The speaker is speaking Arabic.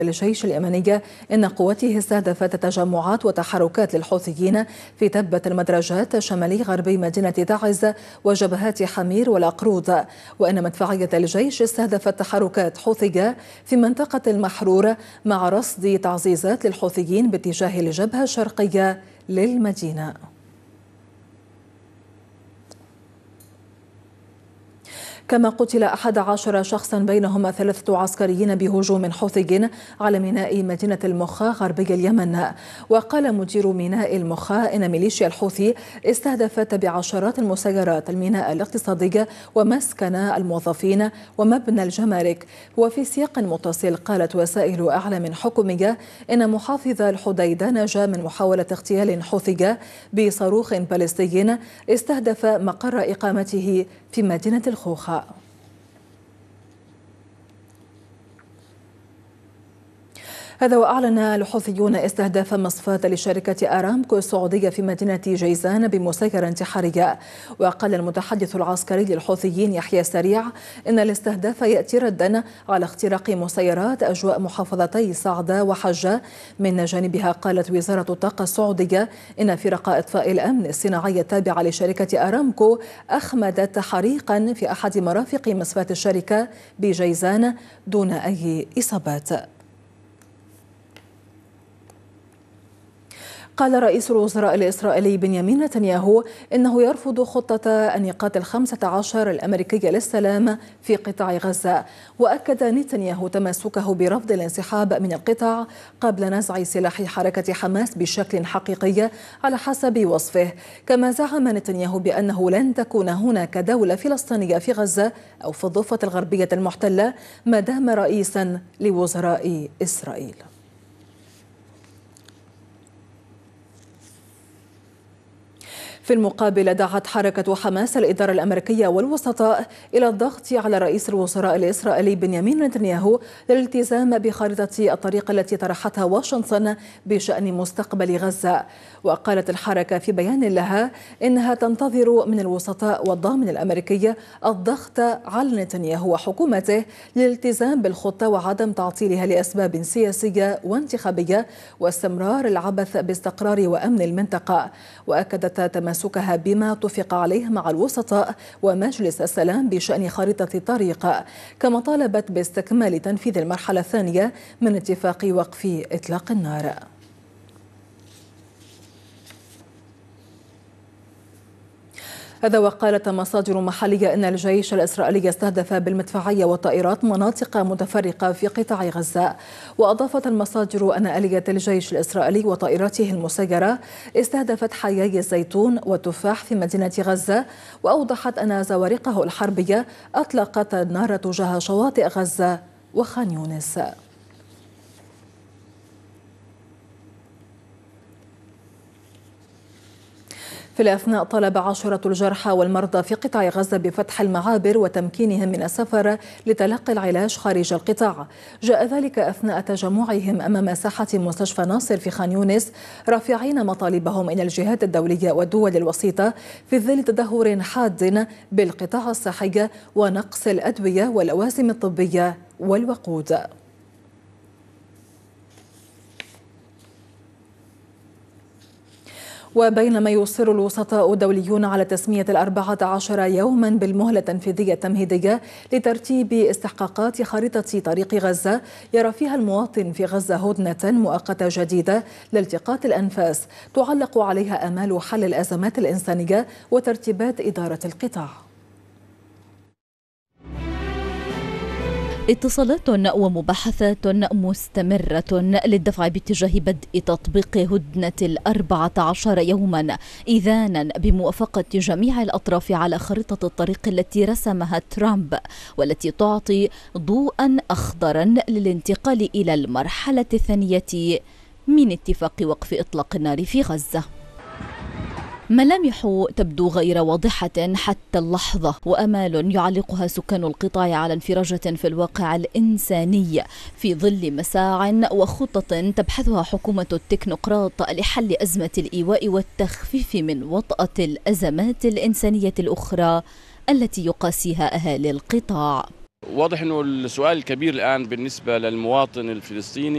الجيش اليمني إن قوته استهدفت تجمعات وتحركات للحوثيين في تبة المدرجات شمالي غربي مدينة تعز وجبهات حمير والعقرود، وإن مدفعية الجيش استهدفت تحركات حوثية في منطقة المحرور مع رصد تعزيزات للحوثيين باتجاه الجبهة الشرقية للمدينة. كما قتل 11 شخصا بينهم 3 عسكريين بهجوم حوثي على ميناء مدينة المخا غربي اليمن. وقال مدير ميناء المخا إن ميليشيا الحوثي استهدفت بعشرات المسيرات الميناء الاقتصادي ومسكن الموظفين ومبنى الجمارك. وفي سياق متصل قالت وسائل أعلام حكومية إن محافظ الحديدة نجا من محاولة اغتيال حوثي بصاروخ باليستي استهدف مقر إقامته في مدينة الخوخاء. هذا وأعلن الحوثيون استهداف مصفاة لشركة أرامكو السعودية في مدينة جيزان بمسيرة انتحارية. وقال المتحدث العسكري للحوثيين يحيى سريع إن الاستهداف يأتي ردا على اختراق مسيرات أجواء محافظتي صعدة وحجة. من جانبها قالت وزارة الطاقة السعودية إن فرق إطفاء الأمن الصناعي التابعة لشركة أرامكو أخمدت حريقا في أحد مرافق مصفاة الشركة بجيزان دون أي إصابات. قال رئيس الوزراء الإسرائيلي بنيامين نتنياهو إنه يرفض خطة النقاط 15 الأمريكية للسلام في قطاع غزة. وأكد نتنياهو تمسكه برفض الانسحاب من القطاع قبل نزع سلاح حركة حماس بشكل حقيقي على حسب وصفه. كما زعم نتنياهو بأنه لن تكون هناك دولة فلسطينية في غزة أو في الضفة الغربية المحتلة ما دام رئيسا لوزراء إسرائيل. في المقابل دعت حركة حماس الإدارة الأمريكية والوسطاء إلى الضغط على رئيس الوزراء الإسرائيلي بنيامين نتنياهو للالتزام بخارطة الطريق التي طرحتها واشنطن بشأن مستقبل غزة. وقالت الحركة في بيان لها إنها تنتظر من الوسطاء والضامن الأمريكي الضغط على نتنياهو وحكومته للالتزام بالخطة وعدم تعطيلها لأسباب سياسية وانتخابية واستمرار العبث باستقرار وأمن المنطقة. وأكدت تمسكها بما اتفق عليه مع الوسطاء ومجلس السلام بشأن خارطة الطريق. كما طالبت باستكمال تنفيذ المرحلة الثانية من اتفاق وقف إطلاق النار. هذا وقالت مصادر محلية أن الجيش الإسرائيلي استهدف بالمدفعية والطائرات مناطق متفرقة في قطاع غزة. وأضافت المصادر أن آلية الجيش الإسرائيلي وطائراته المسيرة استهدفت حيي الزيتون والتفاح في مدينة غزة. وأوضحت أن زوارقه الحربية أطلقت النار تجاه شواطئ غزة وخان يونس. في الأثناء طلب 10 الجرحى والمرضى في قطاع غزة بفتح المعابر وتمكينهم من السفر لتلقي العلاج خارج القطاع. جاء ذلك أثناء تجمعهم أمام ساحة مستشفى ناصر في خان يونس رافعين مطالبهم إلى الجهات الدولية والدول الوسيطة في ظل تدهور حاد بالقطاع الصحي ونقص الأدوية واللوازم الطبية والوقود. وبينما يصر الوسطاء الدوليون على تسمية 14 يوما بالمهلة التنفيذية التمهيدية لترتيب استحقاقات خارطة طريق غزة، يرى فيها المواطن في غزة هدنة مؤقتة جديدة لالتقاط الأنفاس تعلق عليها آمال حل الأزمات الإنسانية وترتيبات إدارة القطاع. اتصالات ومباحثات مستمرة للدفع باتجاه بدء تطبيق هدنة 14 يوما إذانا بموافقة جميع الأطراف على خريطة الطريق التي رسمها ترامب والتي تعطي ضوءا أخضرا للانتقال إلى المرحلة الثانية من اتفاق وقف إطلاق النار في غزة. ملامح تبدو غير واضحة حتى اللحظة، وأمال يعلقها سكان القطاع على انفراجة في الواقع الإنساني في ظل مساع وخطط تبحثها حكومة التكنوقراط لحل أزمة الإيواء والتخفيف من وطأة الأزمات الإنسانية الأخرى التي يقاسيها أهالي القطاع. واضح أنه السؤال الكبير الآن بالنسبة للمواطن الفلسطيني